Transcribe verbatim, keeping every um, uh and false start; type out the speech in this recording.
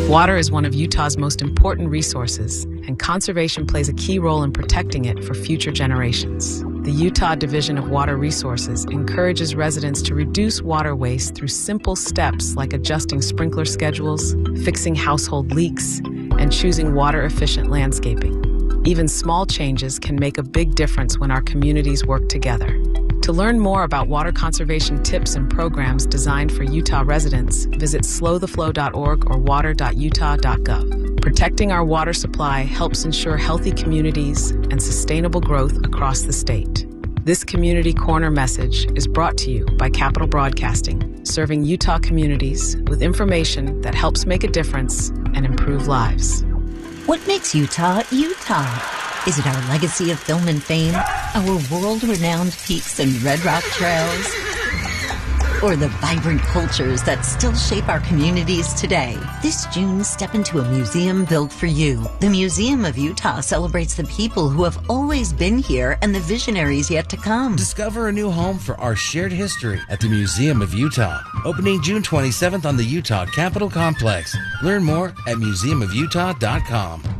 Water is one of Utah's most important resources, and conservation plays a key role in protecting it for future generations. The Utah Division of Water Resources encourages residents to reduce water waste through simple steps like adjusting sprinkler schedules, fixing household leaks, and choosing water-efficient landscaping. Even small changes can make a big difference when our communities work together. To learn more about water conservation tips and programs designed for Utah residents, visit slow the flow dot org or water dot utah dot gov. Protecting our water supply helps ensure healthy communities and sustainable growth across the state. This Community Corner message is brought to you by Capital Broadcasting, serving Utah communities with information that helps make a difference and improve lives. What makes Utah, Utah? Is it our legacy of film and fame, our world-renowned peaks and red rock trails, or the vibrant cultures that still shape our communities today? This June, step into a museum built for you. The Museum of Utah celebrates the people who have always been here and the visionaries yet to come. Discover a new home for our shared history at the Museum of Utah, opening June twenty-seventh on the Utah Capitol Complex. Learn more at museum of utah dot com.